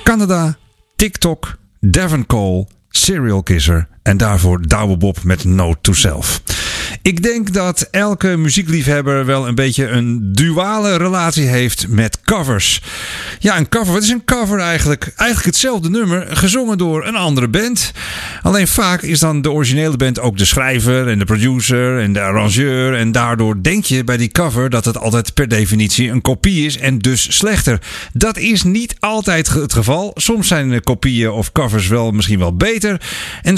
Canada, TikTok, Devon Cole, Serial Kisser en daarvoor Douwe Bob met Note to Self. Ik denk dat elke muziekliefhebber wel een beetje een duale relatie heeft met covers. Ja, een cover. Wat is een cover eigenlijk? Eigenlijk hetzelfde nummer, gezongen door een andere band. Alleen vaak is dan de originele band ook de schrijver en de producer en de arrangeur. En daardoor denk je bij die cover dat het altijd per definitie een kopie is en dus slechter. Dat is niet altijd het geval. Soms zijn kopieën of covers misschien wel beter. En